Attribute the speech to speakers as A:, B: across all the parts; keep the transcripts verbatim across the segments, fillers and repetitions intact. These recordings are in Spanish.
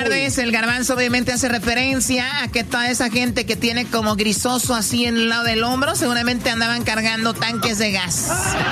A: tardes. El Garbanzo obviamente hace referencia a que toda esa gente que tiene como grisoso así en el lado del hombro seguramente andaban cargando tanques de gas.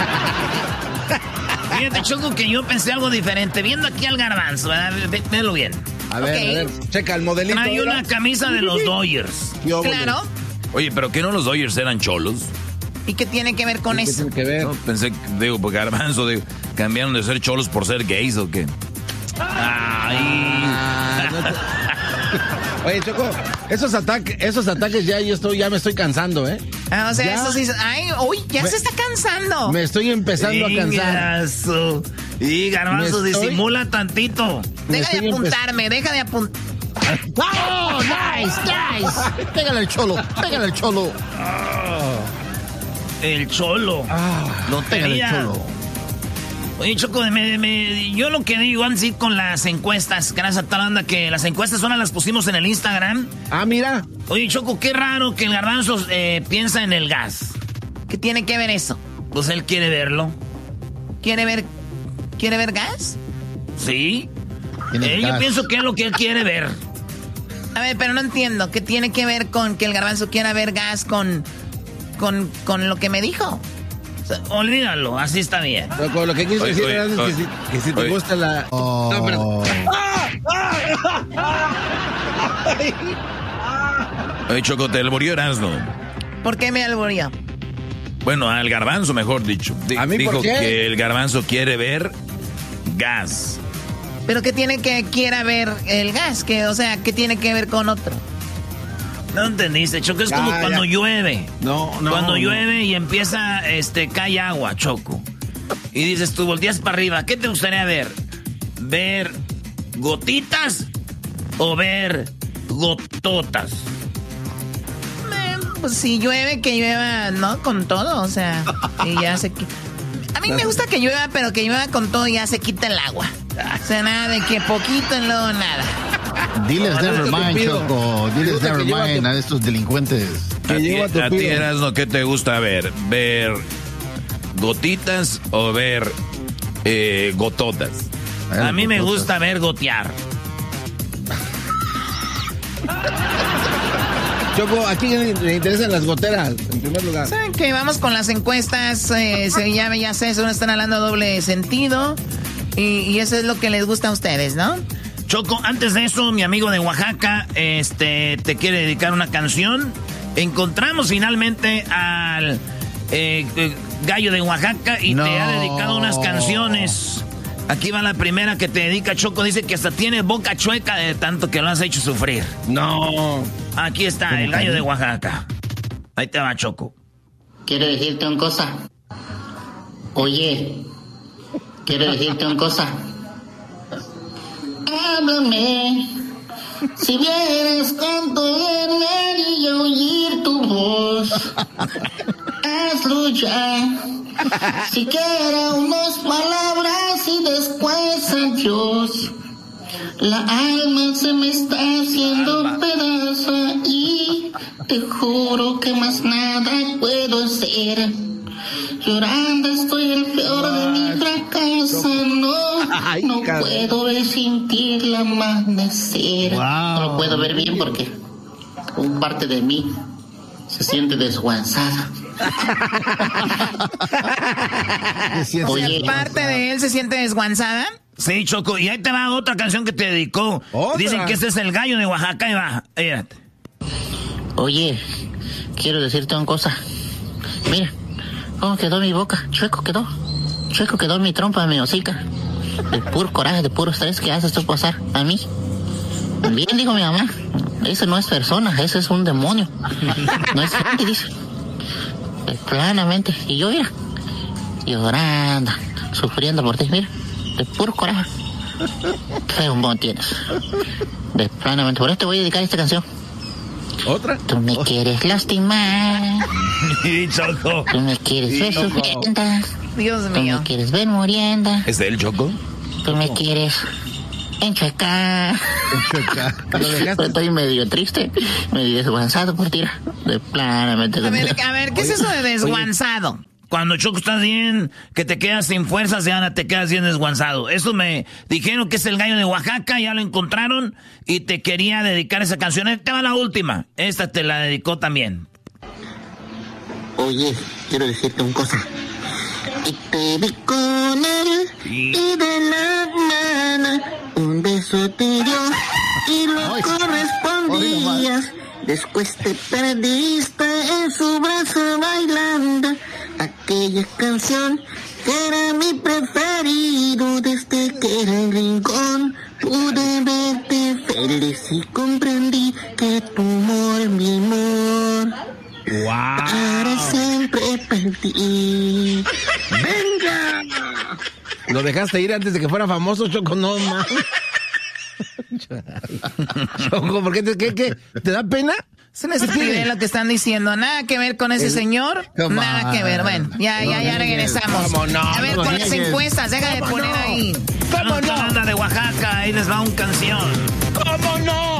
B: Fíjate, Choco, que yo pensé algo diferente. Viendo aquí al Garbanzo, ¿verdad? Véelo bien.
C: A ver, okay. a ver, checa el modelito.
B: Trae una ¿verdad? camisa de los Dodgers.
A: Claro.
D: Oye, ¿pero qué no los Dodgers eran cholos?
A: ¿Y qué tiene que ver con
C: ¿Qué
A: eso?
C: tiene que ver?
D: No, pensé, digo, porque Garbanzo, digo, ¿cambiaron de ser cholos por ser gays o qué?
C: Ay. Ah, no te... Oye, Choco, esos ataques, esos ataques ya yo estoy, ya me estoy cansando, ¿eh?
A: Ah, o sea,
C: ya,
A: eso sí, ay, uy, ya
C: me,
A: se está cansando.
C: Me estoy empezando
B: y
C: a cansar.
B: Graso. Y Garbanzo, estoy... disimula tantito.
A: Deja de apuntarme, deja de apuntar.
C: ¡Oh, nice, nice! Pégale al cholo, pégale al cholo.
B: Oh, el cholo.
C: Ah,
B: lo
C: pégale al cholo.
B: Oye, Choco, me, me, yo lo que digo, antes de ir con las encuestas, gracias a tal banda que las encuestas son las pusimos en el Instagram.
C: Ah, mira.
B: Oye, Choco, qué raro que el Garbanzo eh, piensa en el gas.
A: ¿Qué tiene que ver eso?
B: Pues él quiere verlo.
A: ¿Quiere ver, quiere ver gas?
B: Sí. Eh, yo pienso que es lo que él quiere ver.
A: A ver, pero no entiendo. ¿Qué tiene que ver con que el Garbanzo quiera ver gas con, con, con lo que me dijo?
B: O sea, olvídalo, así está bien.
C: Pero con lo que quiso decir es que si, que si te gusta la...
D: Oh.
C: No, pero...
D: Oye, Choco, te alburió Erasmo.
A: ¿Por qué me alburió?
D: Bueno, al Garbanzo, mejor dicho. D-
C: ¿A mí
D: dijo
C: por qué?
D: que el Garbanzo quiere ver gas.
A: ¿Pero qué tiene que quiera ver el gas? Que, o sea, ¿qué tiene que ver con otro?
B: No entendiste, Choco, es
C: ya,
B: como
C: ya.
B: cuando llueve.
C: No, no.
B: Cuando
C: no.
B: llueve y empieza, este, cae agua, Choco. Y dices, tú volteas para arriba, ¿qué te gustaría ver? ¿Ver gotitas o ver gototas?
A: Eh, pues si llueve, que llueva, ¿no? Con todo, o sea, y ya se quita. A mí me gusta que llueva, pero que llueva con todo y ya se quita el agua. O sea, nada de que poquito y luego nada.
E: Diles never mind, Choco. Diles never mind
C: tu...
E: a estos delincuentes.
D: Que a ti, a ti Erasmo, ¿qué te gusta ver? ¿Ver gotitas o ver eh, gototas?
B: A, a mí me gusta ver gotear.
C: Choco, ¿a quién le interesan las goteras? En primer lugar.
A: ¿Saben que vamos con las encuestas? Eh, se llama, ya sé, según están hablando doble sentido. Y, y eso es lo que les gusta a ustedes, ¿no?
B: Choco, antes de eso, mi amigo de Oaxaca este, te quiere dedicar una canción. Encontramos finalmente al eh, eh, gallo de Oaxaca y no. te ha dedicado unas canciones. Aquí va la primera que te dedica, Choco. Dice que hasta tiene boca chueca de tanto que lo has hecho sufrir.
C: No.
B: Aquí está, el gallo de Oaxaca. Ahí te va, Choco.
F: Quiero decirte una cosa. Oye, quiero decirte una cosa. Háblame, si vieras cuánto y oír tu voz. Hazlo ya, siquiera unas palabras y después adiós. La alma se me está haciendo pedazo y te juro que más nada puedo hacer. Llorando estoy el peor de mi fracaso, no, no puedo ver sin ti el amanecer. No lo puedo ver bien porque un parte de mí se siente desguanzada.
A: Oye, parte de él se siente desguanzada.
B: Sí, Choco, y ahí te va otra canción que te dedicó. ¿Otra? Dicen que este es el gallo de Oaxaca y va, fíjate.
F: Oye, quiero decirte una cosa. Mira, cómo quedó mi boca, chueco quedó. Chueco quedó mi trompa, mi hocica. De puro coraje, de puro estrés que haces tú pasar a mí. Bien, dijo mi mamá, ese no es persona, ese es un demonio. No es gente, dice. Planamente. Y yo, mira, llorando, sufriendo por ti, mira, de puro coraje. Feo un bon tienes. De planamente. Por eso te voy a dedicar esta canción.
C: ¿Otra?
F: Tú me
C: ¿Otra?
F: quieres lastimar.
B: Choco.
F: Tú me quieres ver sufriendo.
A: Dios mío.
F: Tú me quieres ver muriendo.
D: ¿Es de él, Choco?
F: Tú me quieres enchuecar.
E: Enchuecar.
F: Estoy medio triste, medio desguanzado por ti. De planamente.
A: A ver, a ver, ¿qué es eso de desguanzado?
B: Cuando Choco estás bien, que te quedas sin fuerzas, ya te quedas bien desguanzado. Eso me dijeron que es el gallo de Oaxaca, ya lo encontraron y te quería dedicar esa canción. Esta va la última, esta te la dedicó también.
F: Oye, quiero decirte una cosa. Y te vi con él y de la mano un beso te dio y lo correspondías. Después te perdiste en su brazo bailando aquella canción que era mi preferido. Desde que era el rincón pude verte feliz y comprendí que tu amor, mi amor,
C: wow,
F: para siempre perdí.
C: ¡Venga! Lo dejaste ir antes de que fuera famoso, Choco, no más. Choco, ¿por qué te, qué, qué? ¿Te da pena?
A: Es una estupidez lo que están diciendo. Nada que ver con ese el, señor. Nada on. que ver. Bueno, ya, ya, ya regresamos.
C: No,
A: a ver,
C: no,
A: con
C: no,
A: las encuestas, deja de poner
B: no?
A: ahí.
B: ¿Cómo no? Banda de Oaxaca, ahí les va una canción.
C: ¿Cómo no?